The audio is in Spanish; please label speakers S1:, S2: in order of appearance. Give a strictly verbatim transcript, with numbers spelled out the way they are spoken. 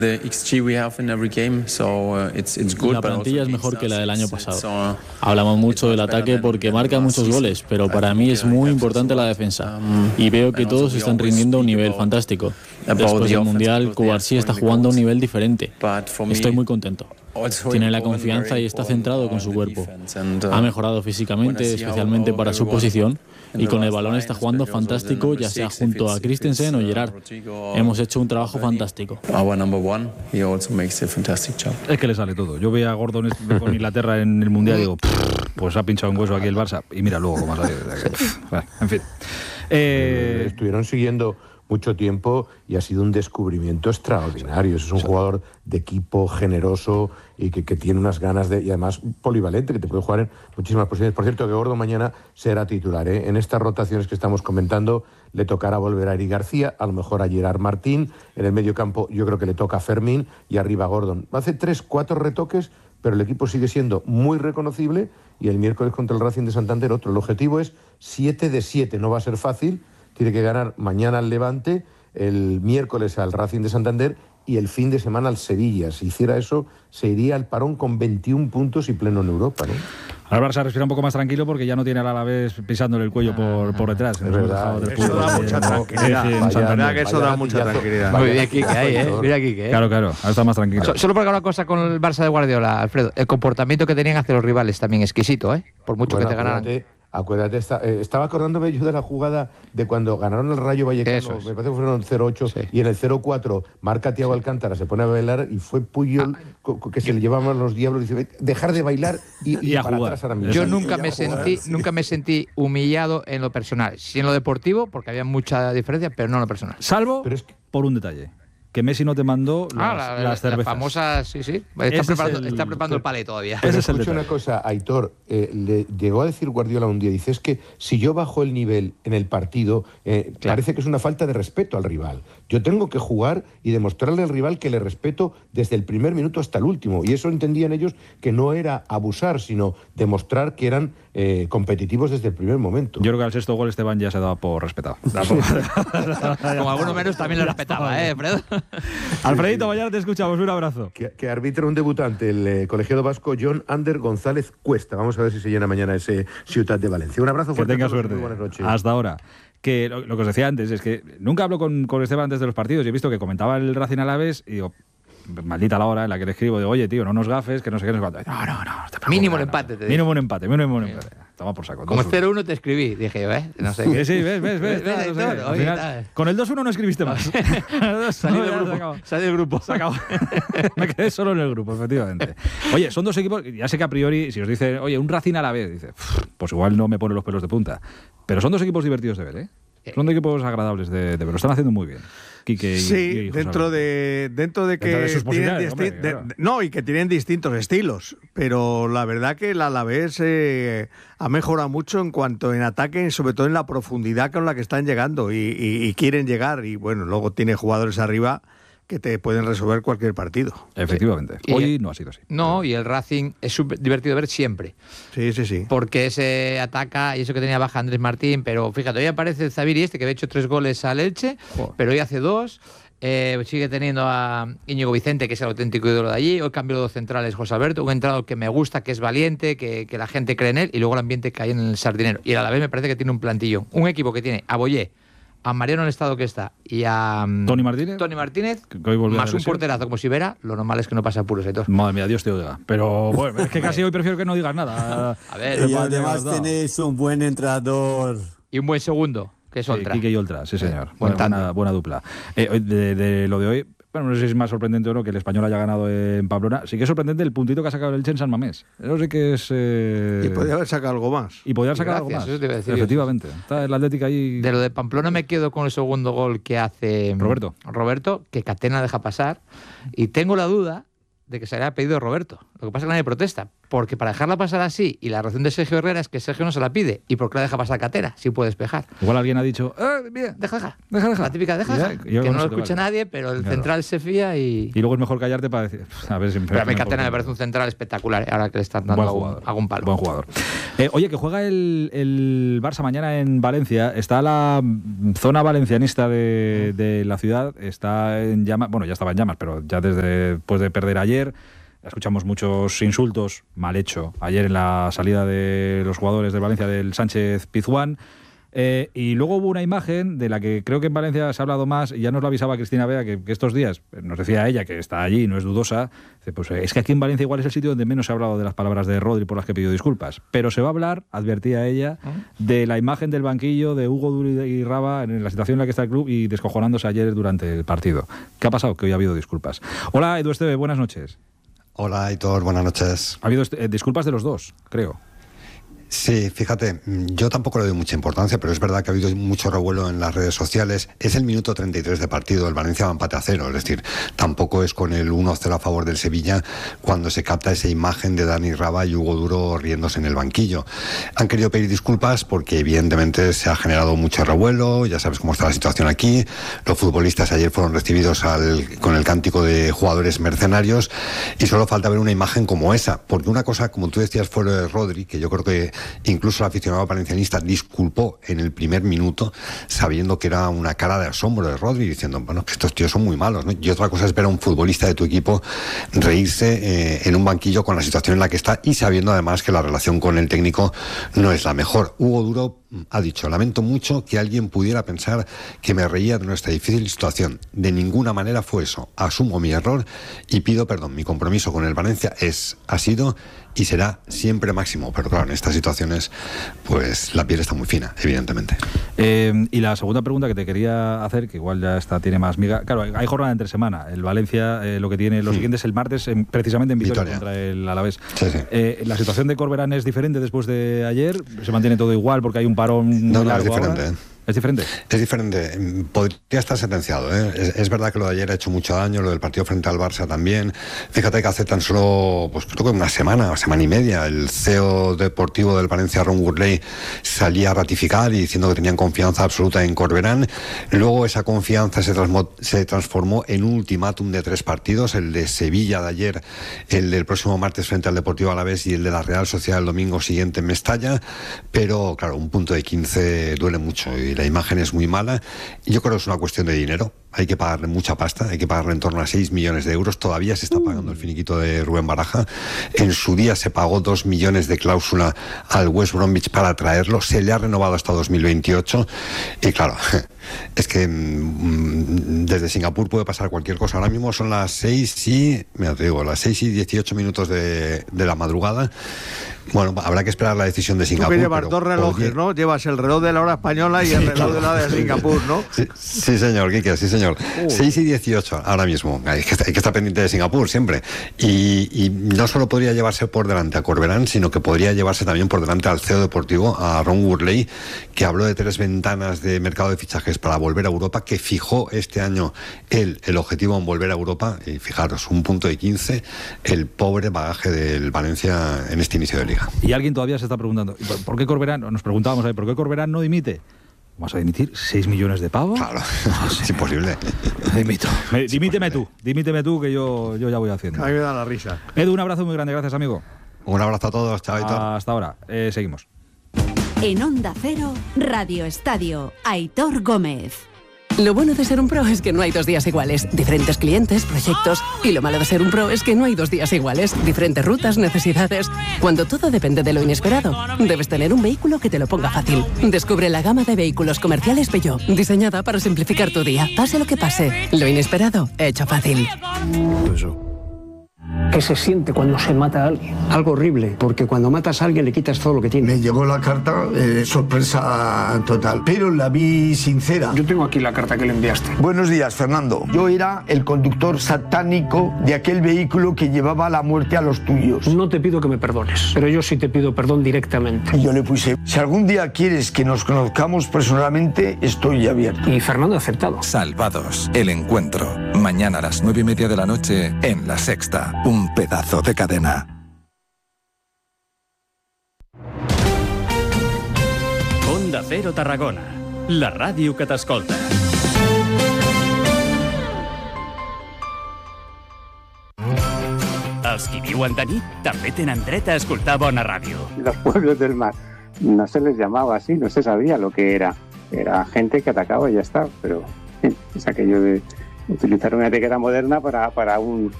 S1: La
S2: plantilla es mejor que la del año pasado. Hablamos mucho del ataque porque marca muchos goles, pero para mí es muy importante la defensa. Y veo que todos están rindiendo a un nivel fantástico. Después del Mundial, Cubarsí está jugando a un nivel diferente. Estoy muy contento. Tiene la confianza y está centrado con su cuerpo. Ha mejorado físicamente, especialmente para su posición, y con el balón está jugando fantástico, ya sea junto a Christensen o Gerrard. Hemos hecho un trabajo fantástico.
S3: Es que le sale todo. Yo veía a Gordon con Inglaterra en el Mundial y digo, pues ha pinchado un hueso aquí el Barça, y mira luego cómo ha salido. En fin.
S4: Eh... Estuvieron siguiendo mucho tiempo y ha sido un descubrimiento extraordinario. Es un jugador de equipo, generoso y que, que tiene unas ganas de, y además polivalente, que te puede jugar en muchísimas posiciones. Por cierto, que Gordo mañana será titular, ¿eh? En estas rotaciones que estamos comentando le tocará volver a Eric García, a lo mejor a Gerard Martín. En el medio campo yo creo que le toca a Fermín y arriba a Gordon. Hace tres, cuatro retoques, pero el equipo sigue siendo muy reconocible, y el miércoles contra el Racing de Santander otro. El objetivo es siete de siete, no va a ser fácil. Tiene que ganar mañana al Levante, el miércoles al Racing de Santander y el fin de semana al Sevilla. Si hiciera eso, se iría al parón con veintiún puntos y pleno en Europa, ¿no?
S3: Ahora Barça respira un poco más tranquilo porque ya no tiene al Alavés pisándole el cuello por, por detrás.
S5: Es verdad, eso da mucha tranquilidad. La verdad que eso da mucha tranquilidad.
S6: Muy bien, Quique, ahí, ¿eh? Mira, Quique, ¿eh?
S3: Claro, claro, ahora está más tranquilo.
S6: So, solo porque una cosa con el Barça de Guardiola, Alfredo, el comportamiento que tenían hacia los rivales también exquisito, ¿eh? Por mucho bueno, que te ganaran.
S4: Acuérdate, está, eh, estaba acordándome yo de la jugada de cuando ganaron el Rayo Vallecano, es. me parece que fueron el cero ocho, sí. Y en el cero cuatro marca Thiago sí. Alcántara, se pone a bailar y fue Puyol ah, que se yo, le llevaban los diablos y dice, dejar de bailar y, y,
S3: y a
S4: para
S3: jugar.
S4: Atrás ahora mismo.
S6: Yo nunca me, sentí, sí. nunca me sentí humillado en lo personal, sí en lo deportivo, porque había mucha diferencia, pero no en lo personal.
S3: Salvo pero es que, por un detalle. Que Messi no te mandó las,
S6: ah, la,
S3: las cervezas.
S6: Las famosas, sí, sí. Está preparando, el, está preparando el palé todavía.
S4: Pero escucha una cosa, Aitor, eh, le llegó a decir Guardiola un día, dice, es que si yo bajo el nivel en el partido, eh, claro. parece que es una falta de respeto al rival. Yo tengo que jugar y demostrarle al rival que le respeto desde el primer minuto hasta el último. Y eso entendían ellos que no era abusar, sino demostrar que eran eh, competitivos desde el primer momento.
S3: Yo creo que al sexto gol Esteban ya se daba por respetado.
S6: Como alguno menos también lo respetaba, ¿eh, Fredo?
S3: Alfredito, mañana te escuchamos, un abrazo.
S4: Que, que arbitra un debutante, el eh, colegiado vasco John Ander González Cuesta. Vamos a ver si se llena mañana ese Ciutat de Valencia. Un abrazo fuerte.
S3: Que tenga suerte.
S4: Muy buenas noches.
S3: Hasta ahora. Que lo, lo que os decía antes es que nunca hablo con, con Esteban antes de los partidos y he visto que comentaba el Racing Alavés y digo, maldita la hora en la que le escribo, digo, oye, tío, no nos gafes, que no sé qué, no sé cuánto. No, no, no, no te
S6: mínimo el empate, te digo.
S3: Mínimo un empate, mínimo un empate. Toma por saco.
S6: Como cero uno te escribí, dije yo, ¿eh? No sé qué.
S3: Sí, sí, ves, ves, ves. ves, ves, ves al final, con el dos uno no escribiste más.
S6: Salí del grupo. Salí del grupo.
S3: Se acabó. Me quedé solo en el grupo, efectivamente. Oye, son dos equipos, ya sé que a priori, si os dice, oye, un Racing a la vez, dice, pues igual no me pone los pelos de punta. Pero son dos equipos divertidos de ver, ¿eh? Son dos equipos agradables de, de ver, lo están haciendo muy bien. Quique y,
S5: sí,
S3: y, y
S5: dentro de dentro de que
S3: dentro de sus
S5: tienen
S3: posibilidades, hombre,
S5: de,
S3: claro.
S5: no, y que tienen distintos estilos, pero la verdad que el Alavés eh, ha mejorado mucho en cuanto en ataque, sobre todo en la profundidad con la que están llegando y, y, y quieren llegar, y bueno, luego tiene jugadores arriba que te pueden resolver cualquier partido.
S3: Efectivamente.
S6: Y
S3: Hoy
S6: el,
S3: no ha sido así.
S6: No, y el Racing es super divertido de ver siempre.
S5: Sí, sí, sí.
S6: Porque ese ataca, y eso que tenía baja Andrés Martín, pero fíjate, hoy aparece el Zaviri este, que había hecho tres goles al Elche, oh. pero hoy hace dos. Eh, sigue teniendo a Íñigo Vicente, que es el auténtico ídolo de allí. Hoy cambió los dos centrales, José Alberto, un entrado que me gusta, que es valiente, que, que la gente cree en él, y luego el ambiente que hay en el Sardinero. Y a la vez me parece que tiene un plantillo. Un equipo que tiene a Boyé, a Mariano en el estado que está y a
S3: Tony Martínez,
S6: Tony Martínez que hoy más un porterazo como si Vera, lo normal es que no pasa apuros, Aitor.
S3: Madre mía, Dios te oiga. Pero bueno, es que casi hoy prefiero que no digas nada.
S7: A ver, y además tenéis un buen entrenador.
S6: Y un buen segundo, que es
S3: sí,
S6: Oltra.
S3: Quique y Oltra, sí señor.
S6: Sí,
S3: buena, buena, buena dupla. Eh, de, de lo de hoy, bueno, no sé si es más sorprendente o no que el Español haya ganado en Pamplona. Sí que es sorprendente el puntito que ha sacado el Elche en San Mamés. No sé qué es... Eh...
S5: Y podría haber sacado algo más.
S3: Y podría haber sacado
S6: Gracias,
S3: algo más.
S6: Eso te iba a decir
S3: Efectivamente. Yo. Está el Atlético ahí...
S6: De lo de Pamplona me quedo con el segundo gol que hace...
S3: Roberto.
S6: Roberto, que Catena deja pasar. Y tengo la duda de que se le haya pedido Roberto. Lo que pasa es que nadie protesta. porque para dejarla pasar así, y la reacción de Sergio Herrera es que Sergio no se la pide, y porque la deja pasar Catera, si puede despejar.
S3: Igual alguien ha dicho, eh, bien,
S6: deja, deja,
S3: deja, deja.
S6: La típica deja, deja, que no lo escucha vale. nadie, pero el claro. central se fía y...
S3: Y luego es mejor callarte para decir, a ver si me...
S6: Pero a mí Catena me parece un central espectacular, ahora que le están dando algún, algún palo.
S3: Buen jugador. Eh, oye, que juega el, el Barça mañana en Valencia, está la zona valencianista de, de la ciudad, está en llamas, bueno, ya estaba en llamas, pero ya desde después de perder ayer, escuchamos muchos insultos, mal hecho, ayer en la salida de los jugadores de Valencia del Sánchez Pizjuán. Eh, y luego hubo una imagen de la que creo que en Valencia se ha hablado más, y ya nos lo avisaba Cristina Bea, que, que estos días, nos decía ella, que está allí, no es dudosa, dice, pues es que aquí en Valencia igual es el sitio donde menos se ha hablado de las palabras de Rodri por las que pidió disculpas. Pero se va a hablar, advertía ella, de la imagen del banquillo de Hugo Duro y Raba en la situación en la que está el club y descojonándose ayer durante el partido. ¿Qué ha pasado? Que hoy ha habido disculpas. Hola, Edu Esteve, buenas noches.
S1: Hola, Aitor, buenas noches.
S3: Ha habido eh, disculpas de los dos, creo.
S1: Sí, fíjate, yo tampoco le doy mucha importancia, pero es verdad que ha habido mucho revuelo en las redes sociales. Es el minuto treinta y tres de partido, el Valencia va empate a cero, es decir, tampoco es con el uno cero a favor del Sevilla cuando se capta esa imagen de Dani Raba y Hugo Duro riéndose en el banquillo. Han querido pedir disculpas porque evidentemente se ha generado mucho revuelo, ya sabes cómo está la situación aquí. Los futbolistas ayer fueron recibidos al, con el cántico de jugadores mercenarios y solo falta ver una imagen como esa, porque una cosa, como tú decías, fue lo de Rodri, que yo creo que incluso el aficionado valencianista disculpó en el primer minuto, sabiendo que era una cara de asombro de Rodri, diciendo, bueno, que estos tíos son muy malos, ¿no? Y otra cosa es ver a un futbolista de tu equipo reírse eh, en un banquillo con la situación en la que está y sabiendo además que la relación con el técnico no es la mejor. Hugo Duro ha dicho, lamento mucho que alguien pudiera pensar que me reía de nuestra difícil situación. De ninguna manera fue eso. Asumo mi error y pido perdón. Mi compromiso con el Valencia es, ha sido y será siempre máximo. Pero claro, en estas situaciones, pues la piel está muy fina, evidentemente.
S3: Eh, y la segunda pregunta que te quería hacer, que igual ya está, tiene más miga. Claro, hay jornada entre semana. El Valencia eh, lo que tiene lo sí. siguiente es el martes, en, precisamente en Vitoria, Vitoria contra el Alavés.
S1: Sí, sí.
S3: Eh, la situación de Corberán es diferente después de ayer. Se mantiene todo igual porque hay un parón.
S1: No, no, es diferente. Ahora.
S3: ¿Es diferente?
S1: Es diferente. Podría estar sentenciado, ¿eh? Es, es verdad que lo de ayer ha hecho mucho daño, lo del partido frente al Barça también. Fíjate que hace tan solo, pues creo que una semana, semana y media, el C E O deportivo del Valencia, Ron Gurley, salía a ratificar y diciendo que tenían confianza absoluta en Corberán. Luego esa confianza se, transmo, se transformó en un ultimátum de tres partidos, el de Sevilla de ayer, el del próximo martes frente al Deportivo Alavés y el de la Real Sociedad el domingo siguiente en Mestalla. Pero claro, un punto de quince duele mucho y la imagen es muy mala. Yo creo que es una cuestión de dinero. Hay que pagarle mucha pasta, hay que pagarle en torno a seis millones de euros. Todavía se está pagando el finiquito de Rubén Baraja. En su día se pagó dos millones de cláusula al West Bromwich para traerlo. Se le ha renovado hasta dos mil veintiocho. Y claro, es que mmm, desde Singapur puede pasar cualquier cosa. Ahora mismo son las seis y, mira, te digo, las seis y dieciocho minutos de, de la madrugada. Bueno, habrá que esperar la decisión de Singapur.
S5: Tú que llevas dos relojes, podría... ¿no? Llevas el reloj de la hora española y sí, el reloj claro. de la de Singapur, ¿no?
S1: Sí, sí señor, Quique, sí, señor. Uh. seis y dieciocho ahora mismo. Hay que, hay que estar pendiente de Singapur siempre. Y, y no solo podría llevarse por delante a Corberán, sino que podría llevarse también por delante al C E O deportivo, a Ron Gurley, que habló de tres ventanas de mercado de fichajes para volver a Europa, que fijó este año el, el objetivo en volver a Europa. Y fijaros, un punto de quince, el pobre bagaje del Valencia en este inicio de liga.
S3: Y alguien todavía se está preguntando, ¿por qué Corberán? Nos preguntábamos ahí, ¿por qué Corberán no dimite? ¿Vas a dimitir seis millones de pavos?
S1: Claro, no, es imposible.
S3: Dimito. Me, dimíteme tú, dimíteme tú, que yo, yo ya voy haciendo.
S5: A mí me da la risa.
S3: Edu, un abrazo muy grande, gracias, amigo.
S1: Un abrazo a todos, chao.
S3: Hasta ahora, eh, seguimos.
S8: En Onda Cero, Radio Estadio, Aitor Gómez.
S9: Lo bueno de ser un pro es que no hay dos días iguales. Diferentes clientes, proyectos. Y lo malo de ser un pro es que no hay dos días iguales. Diferentes rutas, necesidades. Cuando todo depende de lo inesperado, debes tener un vehículo que te lo ponga fácil. Descubre la gama de vehículos comerciales Peugeot, diseñada para simplificar tu día. Pase lo que pase, lo inesperado, hecho fácil.
S10: ¿Qué se siente cuando se mata a alguien? Algo horrible, porque cuando matas a alguien le quitas todo lo que tiene.
S11: Me llegó la carta, eh, sorpresa total, pero la vi sincera.
S10: Yo tengo aquí la carta que le enviaste.
S11: Buenos días, Fernando. Yo era el conductor satánico de aquel vehículo que llevaba la muerte a los tuyos.
S10: No te pido que me perdones, pero yo sí te pido perdón directamente.
S11: Y yo le puse, si algún día quieres que nos conozcamos personalmente, estoy abierto.
S10: Y Fernando ha aceptado.
S12: Salvados, el encuentro. Mañana a las nueve y media de la noche en La Sexta. Un pedazo de cadena.
S13: Onda Cero Tarragona, la ràdio que t'escolta. Els qui viuen de nit també tenen dret a escoltar bona ràdio.
S14: Los pueblos del mar no se les llamaba así, no se sabía lo que era. Era gente que atacaba y ya está, pero es aquello de utilizar una etiqueta moderna para, para un